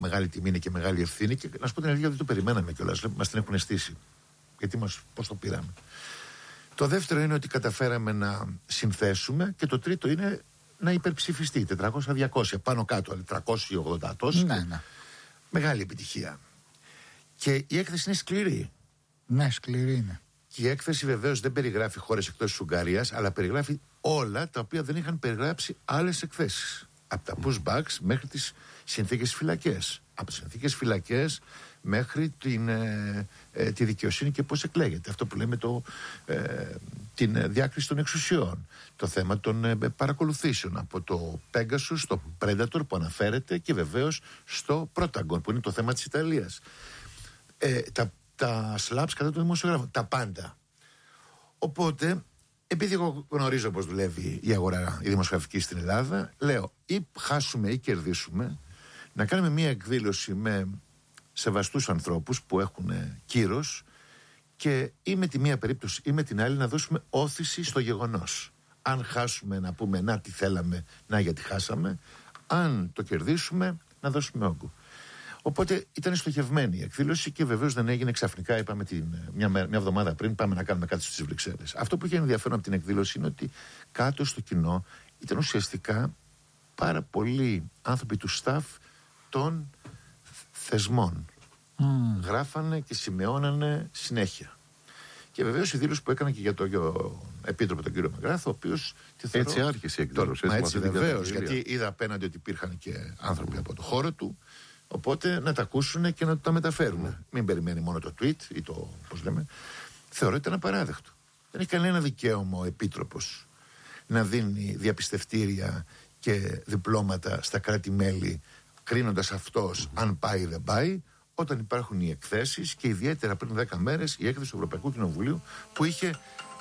Μεγάλη τιμή είναι και μεγάλη ευθύνη, και να σου πω την αλήθεια, δεν το περιμέναμε κιόλας. Μας την έχουν αισθήσει. Γιατί πώς το πήραμε. Το δεύτερο είναι ότι καταφέραμε να συνθέσουμε, και το τρίτο είναι να υπερψηφιστεί. 400-200, πάνω κάτω, 380 τόσο. Ναι. Μεγάλη επιτυχία. Και η έκθεση είναι σκληρή. Ναι, σκληρή είναι. Και η έκθεση βεβαίως δεν περιγράφει χώρες εκτός της Ουγγαρίας, αλλά περιγράφει όλα τα οποία δεν είχαν περιγράψει άλλες εκθέσεις. Από τα pushbacks μέχρι τις συνθήκες φυλακές. Από τις συνθήκες φυλακές μέχρι τη δικαιοσύνη και πώς εκλέγεται. Αυτό που λέμε την διάκριση των εξουσιών. Το θέμα των παρακολουθήσεων. Από το Pegasus στο Predator που αναφέρεται, και βεβαίως στο Protagon που είναι το θέμα της Ιταλίας. Τα slaps κατά των δημοσιογράφων. Τα πάντα. Οπότε, επειδή εγώ γνωρίζω πώς δουλεύει η αγορά η δημοσιογραφική στην Ελλάδα, λέω ή χάσουμε ή κερδίσουμε, να κάνουμε μια εκδήλωση με σεβαστούς ανθρώπους που έχουν κύρος, και ή με τη μία περίπτωση ή με την άλλη να δώσουμε όθηση στο γεγονός. Αν χάσουμε να πούμε να τι θέλαμε, να γιατί χάσαμε. Αν το κερδίσουμε να δώσουμε όγκο. Οπότε ήταν στοχευμένη η εκδήλωση, και βεβαίως δεν έγινε ξαφνικά. Είπαμε μια εβδομάδα πριν πάμε να κάνουμε κάτι στις Βρυξέλλες. Αυτό που είχε ενδιαφέρον από την εκδήλωση είναι ότι κάτω στο κοινό ήταν ουσιαστικά πάρα πολλοί άνθρωποι του staff των θεσμών. Γράφανε και σημειώνανε συνέχεια. Και βεβαίως η δήλωση που έκανα και για τον επίτροπο τον κύριο Μαγκράθο, ο οποίος. Έτσι άρχισε η εκδήλωση. Έτσι βεβαίως, γιατί είδα απέναντι ότι υπήρχαν και άνθρωποι από το χώρο του. Οπότε να τα ακούσουν και να τα μεταφέρουν. Μην περιμένει μόνο το tweet ή το πώς λέμε. Θεωρώ ότι ήταν απαράδεκτο. Δεν έχει κανένα δικαίωμα ο επίτροπος να δίνει διαπιστευτήρια και διπλώματα στα κράτη-μέλη, κρίνοντας αυτός αν πάει ή δεν πάει, όταν υπάρχουν οι εκθέσεις, και ιδιαίτερα πριν 10 μέρες η έκθεση του Ευρωπαϊκού Κοινοβουλίου που είχε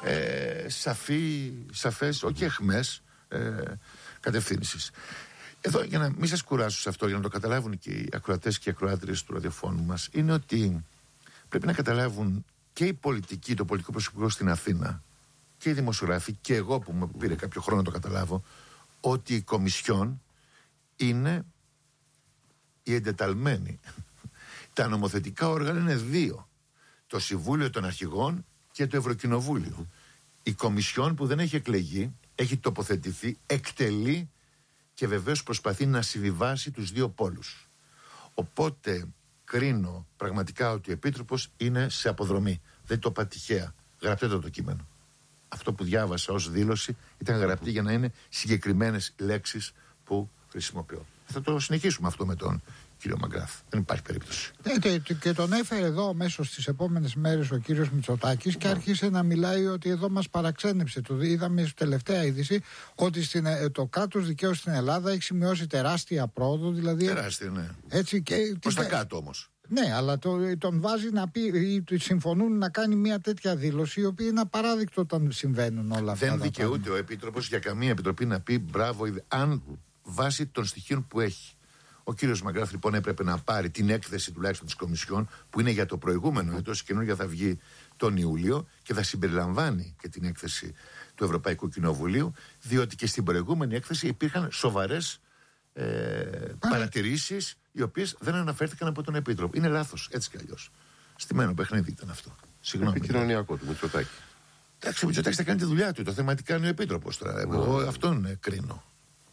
σαφές, όχι αιχμές κατευθύνσεις. Εδώ, για να μην σας κουράσω σε αυτό, για να το καταλάβουν και οι ακροατές και οι ακροάτριες του ραδιοφώνου μας, είναι ότι πρέπει να καταλάβουν και οι πολιτικοί, το πολιτικό προσωπικό στην Αθήνα, και οι δημοσιογράφοι, και εγώ που μου πήρε κάποιο χρόνο να το καταλάβω, ότι η Κομισιόν είναι η εντεταλμένη. Τα νομοθετικά όργανα είναι δύο. Το Συμβούλιο των Αρχηγών και το Ευρωκοινοβούλιο. Η Κομισιόν που δεν έχει εκλεγεί, έχει τοποθετηθεί, εκτελεί και βεβαίως προσπαθεί να συμβιβάσει τους δύο πόλους. Οπότε κρίνω πραγματικά ότι ο Επίτροπος είναι σε αποδρομή. Δεν το είπα τυχαία. Γραπτείτε το κείμενο. Αυτό που διάβασα ως δήλωση ήταν γραπτή για να είναι συγκεκριμένες λέξεις που χρησιμοποιώ. Θα το συνεχίσουμε αυτό με τον κύριο Μαγκράθ. Δεν υπάρχει περίπτωση. Και τον έφερε εδώ αμέσως στις επόμενες μέρες ο κύριος Μητσοτάκης και άρχισε να μιλάει ότι εδώ μας παραξένεψε. Το είδαμε στη τελευταία είδηση ότι το κράτος δικαίου στην Ελλάδα έχει σημειώσει τεράστια πρόοδο. Δηλαδή, τεράστια, ναι. Έτσι, προς τα κάτω όμως. Ναι, αλλά τον βάζει να πει, ή συμφωνούν να κάνει μια τέτοια δήλωση, η οποία είναι απαράδεκτο όταν συμβαίνουν όλα αυτά. Δεν δικαιούται ο Επίτροπος για καμία επιτροπή να πει μπράβο, αν βάσει των στοιχείων που έχει. Ο κύριος Μαγκράθ λοιπόν έπρεπε να πάρει την έκθεση τουλάχιστον της Κομισιόν, που είναι για το προηγούμενο έτος, η καινούργια θα βγει τον Ιούλιο και θα συμπεριλαμβάνει και την έκθεση του Ευρωπαϊκού Κοινοβουλίου, διότι και στην προηγούμενη έκθεση υπήρχαν σοβαρές παρατηρήσεις, οι οποίες δεν αναφέρθηκαν από τον Επίτροπο. Είναι λάθος, έτσι κι αλλιώς. Στημένο παιχνίδι ήταν αυτό. Συγγνώμη. Επικοινωνιακό του Μητσοτάκη. Εντάξει, ο Μητσοτάκης θα κάνει τη δουλειά του. Το θέμα τι κάνει ο Επίτροπος τώρα. Εγώ αυτόν κρίνω.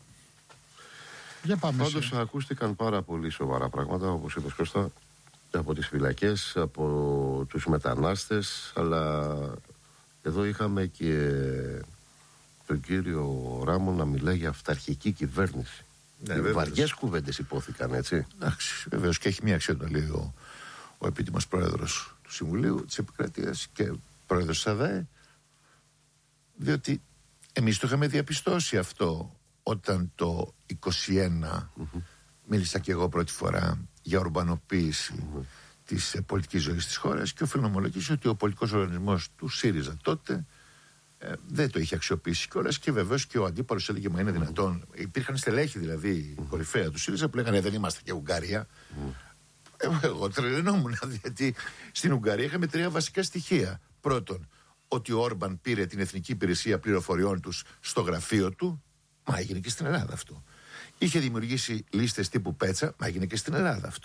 Πάντως ακούστηκαν πάρα πολύ σοβαρά πράγματα, όπως είπες Κώστα, από τις φυλακές, από τους μετανάστες, αλλά εδώ είχαμε και τον κύριο Ράμο να μιλάει για αυταρχική κυβέρνηση. Ναι, βαριές κουβέντες υπόθηκαν, έτσι. Εντάξει, βεβαίως, και έχει μία αξία το λέει ο επίτιμος πρόεδρος του Συμβουλίου της Επικρατείας και πρόεδρος της ΑΔΑΕ, διότι εμείς το είχαμε διαπιστώσει αυτό όταν το 21 μίλησα και εγώ πρώτη φορά για ορμπανοποίηση της πολιτικής ζωής της χώρας, και οφείλω να ομολογήσω ότι ο πολιτικός οργανισμός του ΣΥΡΙΖΑ τότε δεν το είχε αξιοποιήσει κιόλας, και βεβαίως και ο αντίπαλος έλεγε μα είναι δυνατόν. Υπήρχαν στελέχη δηλαδή κορυφαία του ΣΥΡΙΖΑ που λέγανε δεν είμαστε και Ουγγαρία. Εγώ τρελαινόμουν, γιατί στην Ουγγαρία είχαμε τρία βασικά στοιχεία. Πρώτον, ότι ο Όρμπαν πήρε την Εθνική Υπηρεσία Πληροφοριών τους στο γραφείο του. Μα έγινε και στην Ελλάδα αυτό. Είχε δημιουργήσει λίστες τύπου Πέτσα. Μα έγινε και στην Ελλάδα αυτό.